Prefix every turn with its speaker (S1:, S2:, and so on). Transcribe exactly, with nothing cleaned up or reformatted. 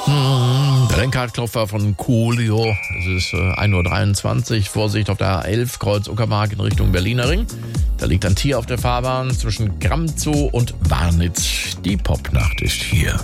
S1: Der Lenkradklopfer von Coolio. Es ist äh, ein Uhr dreiundzwanzig. Vorsicht auf der A elf, Kreuz Uckermark in Richtung Berliner Ring. Da liegt ein Tier auf der Fahrbahn zwischen Gramzow und Warnitz. Die Popnacht ist hier.